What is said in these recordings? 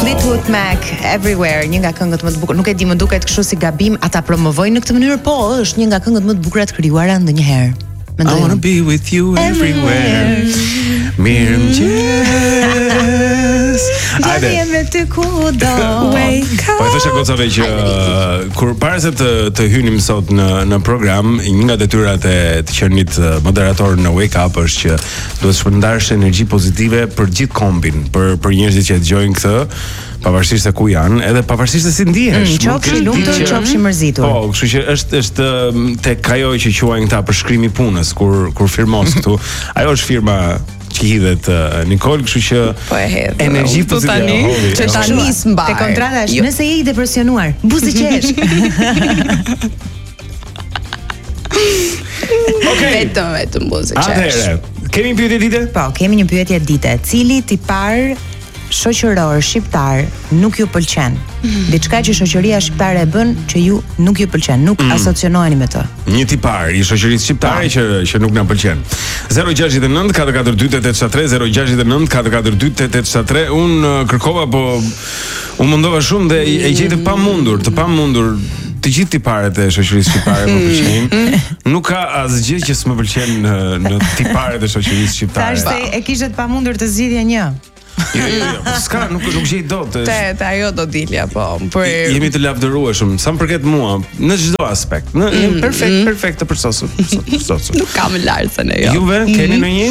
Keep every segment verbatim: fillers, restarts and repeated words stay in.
Fleetwood Mac Everywhere, një nga këngët më të bukura. Nuk e di, më duket kështu si gabim ata promovojnë në këtë mënyrë, po është një nga këngët më të bukura të krijuara ndonjëherë. I wanna be with you everywhere. Mirëmëngjes. Hajde. Jam me ty kudo. Po e thosha gocave që kur para se të të hynim sot në në program, një nga detyrat e të qenit moderator në Wake Up është që duhet të shpërndarësh energji pozitive për gjithë kombin, për për njerëzit që dëgjojnë këtë, pavarësisht se ku janë, edhe pavarësisht se si ndihesh. Mm, qofshi lumtur, qofshi mërzitur. Po, kështu që është është tek ajo që quajnë këta përshkrimi punës kur kur firmos këtu. Ajo është firma që hidhet uh, Nikol, kështu që po e hedh. Energji pozitive. Që tani s'mbaj. Te kontrata është, nëse je i depresionuar, buzi qesh. Okej. Vetëm vetëm buzi qesh. Atëherë, kemi një pyetje dite? Po, kemi një pyetje dite. Cili tipar shoqëror shqiptar nuk ju pëlqen? Mm. Diçka që shoqëria shqiptare e bën që ju nuk ju pëlqen, nuk mm. asocionoheni me të. Një tipar i shoqërisë shqiptare që që nuk na pëlqen. zero gjasht e nëntë katër katër dy tetë shtat tre zero gjasht e nëntë katër katër dy tetë shtat tre. Un kërkova, po un mundova shumë dhe e gjej të pamundur, të pamundur. Të gjithë tiparet e shoqërisë shqiptare më pëlqejnë. Nuk ka asgjë që s'më pëlqen në, në tiparet e shoqërisë shqiptare. Tash se e kishe të pamundur të zgjidhje një. Jo, jo, jo, s'ka, nuk nuk gjej dot. Te, te ajo do dilja, po. Por jemi të lavdërueshëm, sa më përket mua, në çdo aspekt. Në mm, jemi perfekt, mm. perfekt të përsosur, përsosur. Nuk kam lartë se ne jo. Juve keni ndonjë?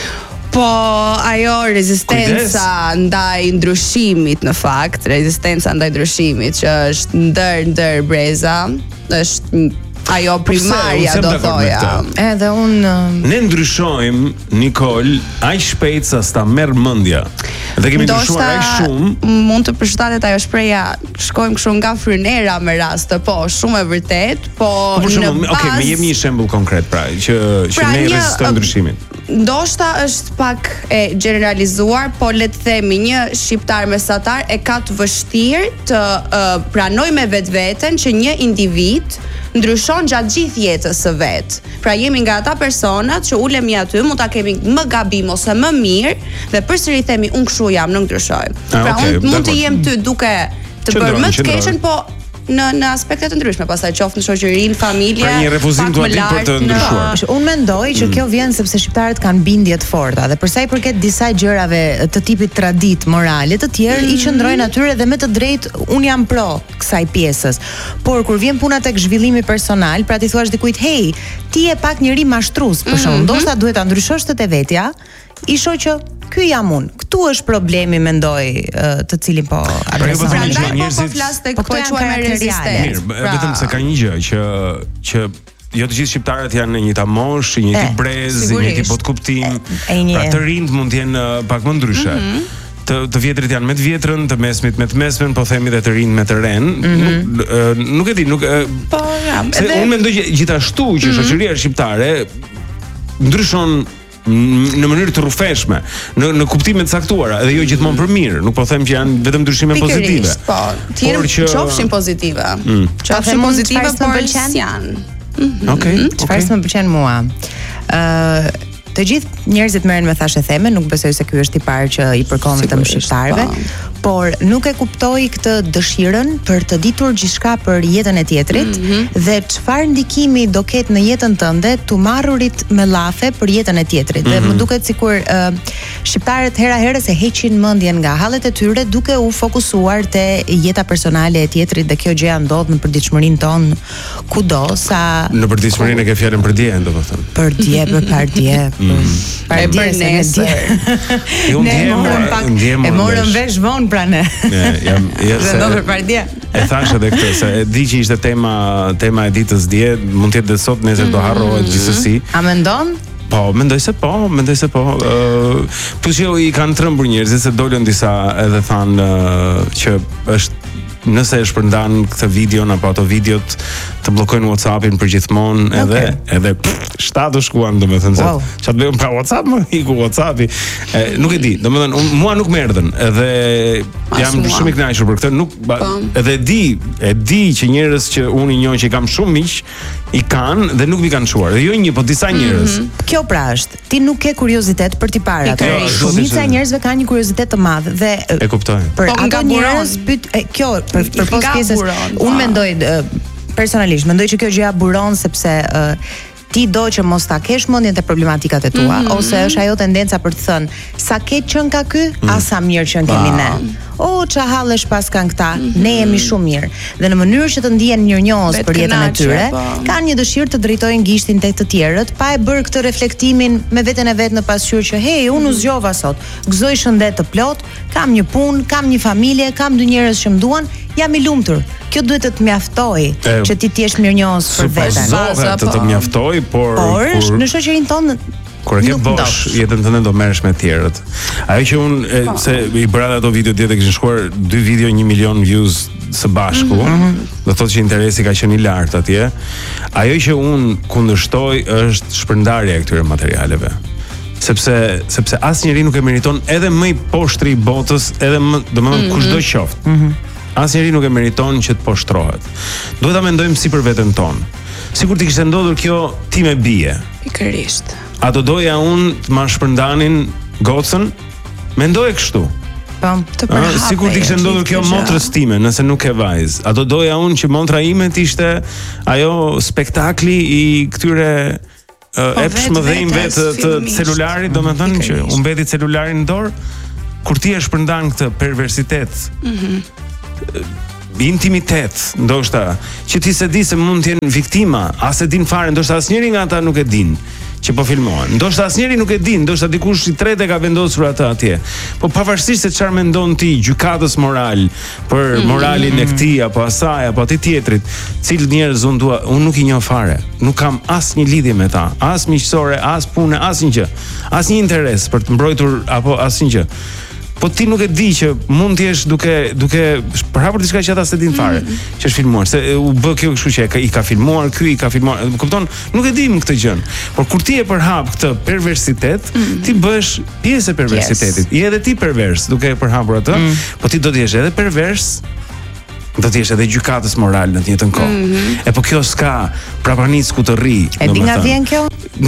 Po, ajo rezistenca ndaj ndryshimit në fakt, rezistenca ndaj ndryshimit që është ndër ndër breza, është ajo primarja do thoja. Edhe unë ne ndryshojmë, Nikol, aq shpejt sa sta merr mendja. Dhe kemi ndryshuar aq shumë. Mund të përshtatet ajo shpreha, shkojmë kështu nga frynera me raste, po, shumë e vërtet, po në bazë. Okej, më jep një shembull konkret pra, që që ne rezistojmë ndryshimin. Ndoshta është pak e generalizuar, po le të themi një shqiptar mesatar e ka të vështirë të uh, pranojë me vetveten që një individ ndryshon gjatë gjithë jetës së vet. Pra jemi nga ata personat që ulemi aty, mund ta kemi më gabim ose më mirë dhe përsëri themi unë kështu jam, nuk ndryshoj. Pra okay, unë mund të jem ty duke të bërë më të keqen, po në në aspekte të ndryshme, pastaj qoftë në shoqërinë, familje, pra një refuzim tu aty për të ndryshuar. No, unë mendoj që mm. kjo vjen sepse shqiptarët kanë bindje të forta dhe për sa i përket disa gjërave të tipit tradit morale, të tjerë mm. i qëndrojnë atyre dhe me të drejtë un jam pro kësaj pjesës. Por kur vjen puna tek zhvillimi personal, pra ti thua dikujt, "Hey, ti je pak njëri mashtrues", për shembull, mm-hmm. ndoshta duhet ta ndryshosh të vetja, i shoh që ky jam unë. Këtu është problemi, mendoj, të cilin po adresoj. Prandaj po po flas tek po quajmë rezistencë. Mirë, vetëm se ka një gjë që që jo të gjithë shqiptarët janë në një ta mosh, një tip brez, një tip pot kuptim. Pra të rinjt mund të jenë pak më ndryshe. Të, të vjetrit janë me të vjetrën, të mesmit me të mesmen, po themi dhe të rinj me të ren. Nuk, nuk e di, nuk po jam. Se unë mendoj gjithashtu që shoqëria shqiptare ndryshon në mënyrë të rrufeshme, në në kuptime të caktuara, edhe jo gjithmonë për mirë, nuk po them që janë vetëm ndryshime pozitive. Po, të qofshin pozitive. Qofshin pozitive, por janë. Okej. Çfarë më pëlqen mua? Ë Të gjithë njerëzit merren me thashë theme, nuk besoj se ky është tipar që i përkon vetëm shqiptarëve, por nuk e kuptoj këtë dëshirën për të ditur gjithçka për jetën e tjetrit mm -hmm. dhe çfarë ndikimi do ketë në jetën tënde të marrurit me llafe për jetën e tjetrit. Mm -hmm. Dhe më duket sikur uh, shqiptarët hera herë se heqin mendjen nga hallet e tyre duke u fokusuar te jeta personale e tjetrit dhe kjo gjëja ndodh në përditshmërinë tonë kudo sa në përditshmërinë e ke fjalën për dje, domethënë. Për dje, për pardje. Për nesër. Ne morëm pak, e morëm vesh vonë pra ne. Jam se do për pardje. E thash edhe këtë se e di që ishte tema tema e ditës dje, mund të jetë dhe sot, nesër do harrohet gjithsesi. A mendon? Po, mendoj se po, mendoj se po. Ë, plus që i kanë trembur njerëzit se dolën disa edhe thanë që është nëse e shpërndan këtë videon apo ato videot të bllokojnë WhatsAppin përgjithmonë, edhe okay. edhe shtatë shkuan, domethënë se wow. çfarë bëjmë pa WhatsApp, më iku WhatsAppi. E, nuk e di, domethënë mua nuk më erdhën, edhe Jam shumë i kënaqur për këtë, nuk ba, edhe e di, e di që njerëz që unë i njoh që kam shumë miq i kanë dhe nuk mi kanë çuar. Dhe jo një, po disa njerëz. Mm -hmm. Kjo pra është, ti nuk ke kuriozitet për t'i parë ato. Shumica e njerëzve kanë një kuriozitet të madh dhe e kuptoj. Për po, ato njerëz pyet kjo për për pos pjesës. Unë mendoj personalisht, mendoj që kjo gjëja buron sepse uh, ti do që mos ta kesh mendjen te problematikat e tua, mm -hmm. ose është ajo tendenca për të thënë sa ke qen ka ky, mm. as sa mirë qen kemi ne. O ça hallesh pas kanë këta, mm -hmm. ne jemi shumë mirë. Dhe në mënyrë që të ndihen mirënjohës për jetën e tyre, kanë një dëshirë të drejtojnë gishtin tek të tjerët, pa e bërë këtë reflektimin me veten e vet në pasqyrë që hey, unë u zgjova sot, gëzoj shëndet të plot, kam një punë, kam një familje, kam dy njerëz që më duan, jam i lumtur. Kjo duhet të të mjaftojë që ti të jesh mirënjohës për veten. Të të mjaftoj, por por kur, në shoqërinë tonë kur e ke bosh jetën tënde do merresh me të tjerët. Ajo që unë se i bëra ato video tjetër kishin shkuar dy video një milion views së bashku, mm -hmm. do thotë që interesi ka qenë i lartë atje. Ajo që unë kundërshtoj është shpërndarja e këtyre materialeve. Sepse sepse asnjëri nuk e meriton edhe më i poshtri i botës, edhe më, domethënë mm -hmm. kushdo qoftë. Mm -hmm. Asnjëri nuk e meriton që të poshtrohet. Duhet ta mendojmë si për veten tonë. Sikur ti kishte ndodhur kjo ti me bie. Pikërisht. A do doja unë të ma shpërndanin gocën? Mendoje kështu. Po, të përhapej. Sikur ti kishte ndodhur kjo motrës time, nëse nuk ke vajzë. A do doja unë që motra ime të ishte ajo spektakli i këtyre uh, epshmëdhënjve të, të celularit, domethënë që u mbeti celulari në dorë, kur ti e shpërndan këtë perversitet. Mhm. Intimitet, ndoshta që ti se di se mund të jenë viktima, as e din fare, ndoshta asnjëri nga ata nuk e din që po filmohen. Ndoshta asnjëri nuk e din, ndoshta dikush i tretë ka vendosur ata atje. Po pavarësisht se çfarë mendon ti, gjykatës moral për moralin e këtij apo asaj apo atij tjetrit, cilë njerëz unë dua, unë nuk i njoh fare. Nuk kam asnjë lidhje me ta, as miqësore, as pune, asnjë gjë. Asnjë interes për të mbrojtur apo asnjë gjë. Po ti nuk e di që mund të jesh duke duke përhapur diçka që ata s'e din fare, mm -hmm. që është filmuar, se u bë kjo kështu që i ka filmuar, ky i ka filmuar, kupton? Nuk e dim këtë gjë. Por kur ti e përhap këtë perversitet, mm -hmm. ti bësh pjesë e perversitetit. Yes. Je edhe ti pervers duke e përhapur atë, mm -hmm. po ti do të jesh edhe pervers, do të jesh edhe gjykatës moral në të njëjtën kohë. Mm -hmm. E po kjo s'ka prapanicë ku të rri. E di nga vjen kjo?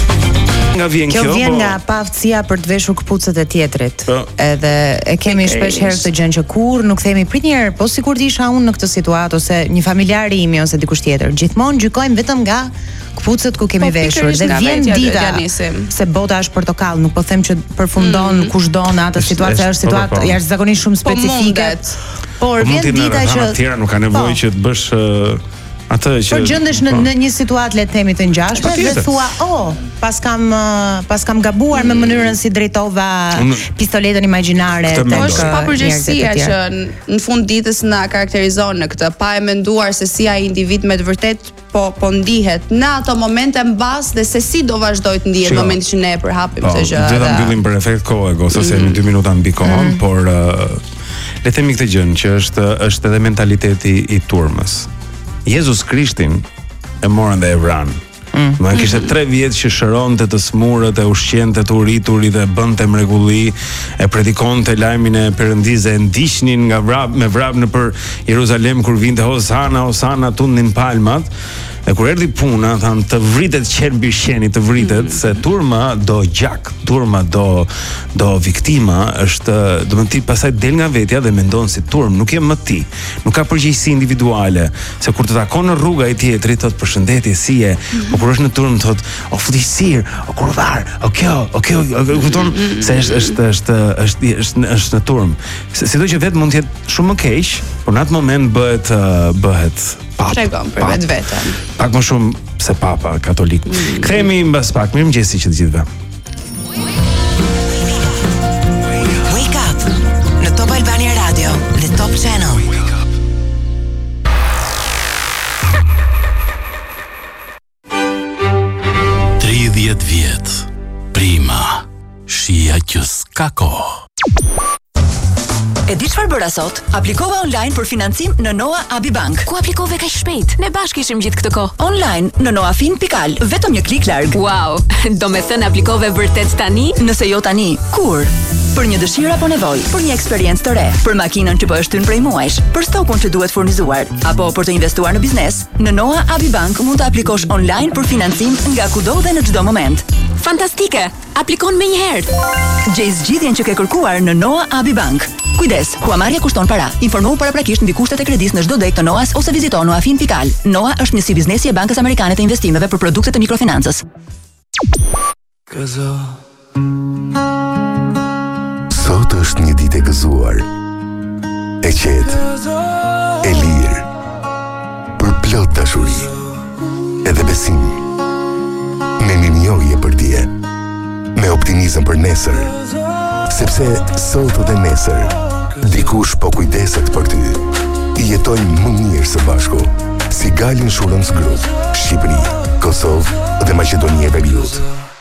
Nga vjen kjo, kjo vjen po... nga paftësia për të veshur këpucët e tjetrit. Po. Edhe e kemi shpesh herë këtë gjë që kur nuk themi prit një herë, po sikur të isha unë në këtë situatë ose një familjar i imi ose dikush tjetër. Gjithmonë gjykojmë vetëm nga këpucët ku kemi po, veshur dhe vjen dita se bota është portokall, nuk po them që përfundon mm. kushdo në atë situatë, është situatë jashtëzakonisht shumë specifike. Po por vjen dita që tjera nuk ka nevojë që të bësh atë që por gjendesh në, në një situatë le të themi të ngjashme dhe thua, "Oh, pas kam pas kam gabuar me mënyrën si drejtova pistoletën imagjinare tek." Është papërgjegjësia që në fund ditës na karakterizon në këtë, pa e menduar se si ai individ me të vërtet po po ndihet në ato momente mbas dhe se si do vazhdoj të ndihet në momentin që ne e përhapim këtë gjë. Do ta mbyllim për efekt kohë, ose se në dy minuta mbi kohën, por le të themi këtë gjë që është është edhe mentaliteti i turmës. Jezus Krishtin e morën dhe e vranë. Mm. Ma kishte tre vjetë që shëronte të smurët, e ushqente të uriturit, e bënte mrekulli, e predikonte lajmin e Perëndisë, e ndiqnin nga vrap me vrap në për Jeruzalem kur vinte Hosana, Hosana tundnin palmat. E kur erdhi puna, thanë të vritet qerbi sheni, të vritet, mm. se turma do gjak, turma do do viktima, është, do të ti pastaj del nga vetja dhe mendon si turm, nuk je më ti, nuk ka përgjegjësi individuale, se kur të takon në rruga e tjetrit, thot përshëndetje, si je, mm. po kur është në turm thot, o futisir, o kurvar, o kjo, o kjo, kupton, se është është është është është është në turm. Sido që vetë mund të jetë shumë më keq, por në atë moment bëhet bëhet tregon për vetë vetën. Pak më shumë se papa katolik. Mm. Kthehemi mbas pak. Mirëmëngjesi që të gjithëve. Wake up në Top Albania Radio dhe Top Channel. tridhjetë vjet. Prima. Shija që s'ka kohë. E di çfarë bëra sot? Aplikova online për financim në Noa Abi Bank. Ku aplikove kaq shpejt? Ne bashkë ishim gjithë këtë kohë. Online në noafin pikë al, vetëm një klik larg. Wow, do me thënë aplikove vërtet tani? Nëse jo tani, kur? Për një dëshirë apo nevojë, për një eksperiencë të re, për makinën që po është tynë prej muajsh, për stokun që duhet furnizuar, apo për të investuar në biznes, në Noa Abi Bank mund të aplikosh online për financim nga kudo dhe në çdo moment. Fantastike! Aplikon me njëherë. Gjej zgjidhjen që ke kërkuar në Noa Abi Bank. Kujdes, huamarrja kushton para. Informohu paraprakisht mbi kushtet e kredisë në çdo dek të Noas ose vizito noafin pikë al. Noa është njësi biznesi e Bankës Amerikane të Investimeve për produkte të mikrofinancës. Sot është një ditë e gëzuar, e qetë, e lirë, për plot dashuri, edhe besim, me mirënjohje për dje, me optimizëm për nesër, sepse sot dhe nesër, dikush po kujdeset për ty. I jetojmë më mirë së bashku, si Gal Insurance Group, Shqipëri, Kosovë dhe Maqedonia e Veriut.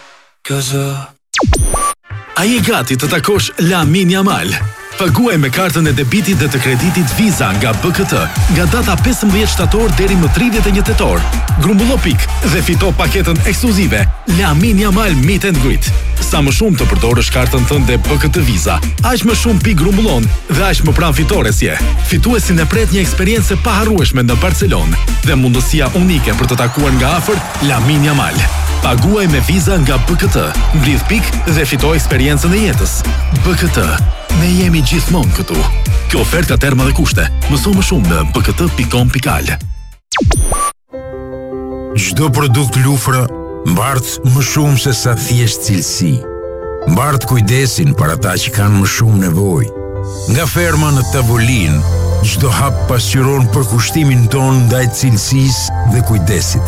A je gati të takosh Lamin Yamal? Paguaj me kartën e debitit dhe të kreditit Visa nga B K T nga data pesëmbëdhjetë shtator deri më tridhjetë e një tetor. Grumbullo pik dhe fito paketën ekskluzive Lamin Yamal Meet and Greet. Sa më shumë të përdorësh kartën tënde B K T Visa, aq më shumë pik grumbullon dhe aq më pranë fitores je. Fituesin e pret një eksperiencë e paharrueshme në Barcelonë dhe mundësia unike për të takuar nga afër Lamin Yamal. Paguaj me Visa nga B K T, mblidh pik dhe fito eksperiencën e jetës. B K T, ne jemi gjithmonë këtu. Kjo ofertë ka terma dhe kushte. Mëso më shumë në b k t pikë com pikë al. Çdo produkt Lufra mbart më shumë se sa thjesht cilësi. Mbart kujdesin për ata që kanë më shumë nevojë. Nga ferma në tavolinë, çdo hap pasqyron përkushtimin ton ndaj cilësisë dhe kujdesit.